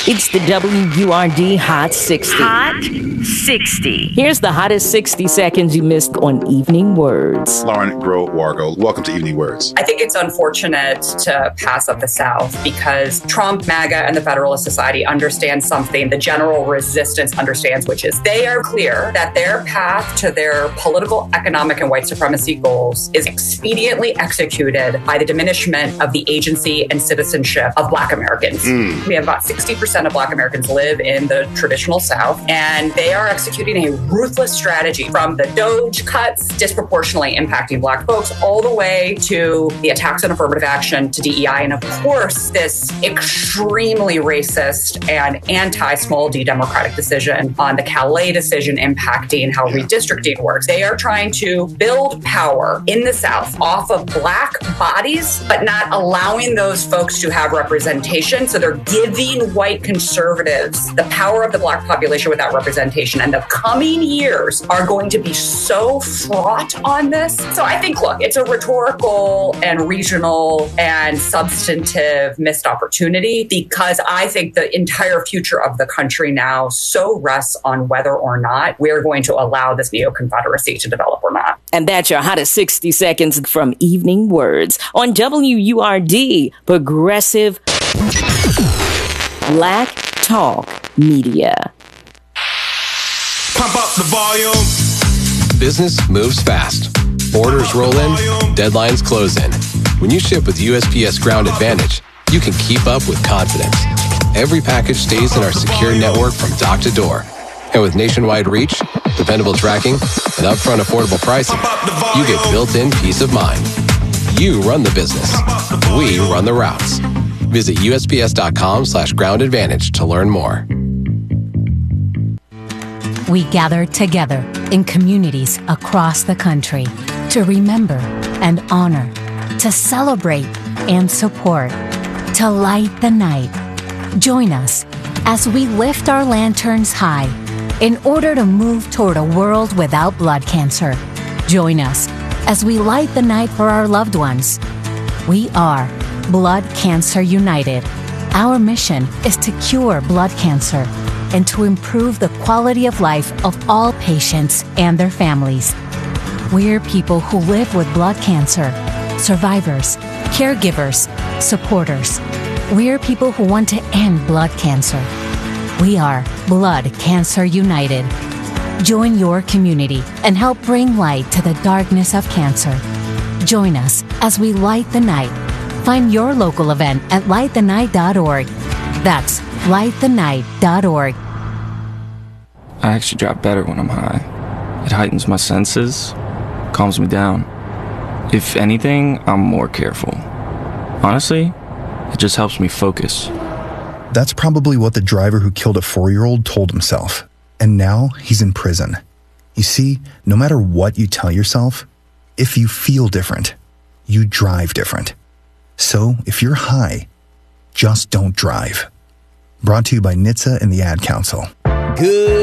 It's the WURD Hot 60. Hot 60. Here's the hottest 60 seconds you missed on Evening Words. Lauren Groh-Wargo, welcome to Evening Words. I think it's unfortunate to pass up the South because Trump, MAGA, and the Federalist Society understand something the general resistance understands, which is they are clear that their path to their political, economic, and white supremacy goals is expediently executed by the diminishment of the agency and citizenship of Black Americans. We have about 60% of Black Americans live in the traditional South, and they are executing a ruthless strategy from the DOGE cuts disproportionately impacting Black folks all the way to the attacks on affirmative action to DEI, and of course, this extremely racist and anti-small d Democratic decision on the Calais decision impacting how redistricting works. They are trying to build power in the South off of Black bodies, but not allowing those folks to have representation. So they're giving white conservatives the power of the Black population without representation. And the coming years are going to be so fraught on this. So I think, look, it's a rhetorical and regional and substantive missed opportunity because I think the entire future of the country now so rests on whether or not we're going to allow this neo-Confederacy to develop or not. And that's your hottest 60 seconds from Evening Words on WURD, Progressive Black Talk Media. Pump up the volume. Business moves fast. Orders roll in, deadlines close in. When you ship with USPS Ground Advantage, you can keep up with confidence. Every package stays in our secure network from dock to door. And with nationwide reach, dependable tracking, and upfront affordable pricing, you get built-in peace of mind. You run the business. We run the routes. Visit USPS.com/Ground Advantage to learn more. We gather together in communities across the country to remember and honor, to celebrate and support, to light the night. Join us as we lift our lanterns high in order to move toward a world without blood cancer. Join us as we light the night for our loved ones. We are Blood Cancer United. Our mission is to cure blood cancer and to improve the quality of life of all patients and their families. We're people who live with blood cancer, survivors, caregivers, supporters. We're people who want to end blood cancer. We are Blood Cancer United. Join your community and help bring light to the darkness of cancer. Join us as we light the night. Find your local event at lightthenight.org. That's lightthenight.org. I actually drive better when I'm high. It heightens my senses, calms me down. If anything, I'm more careful. Honestly, it just helps me focus. That's probably what the driver who killed a 4-year-old told himself. And now he's in prison. You see, no matter what you tell yourself, if you feel different, you drive different. So if you're high, just don't drive. Brought to you by NHTSA and the Ad Council. Good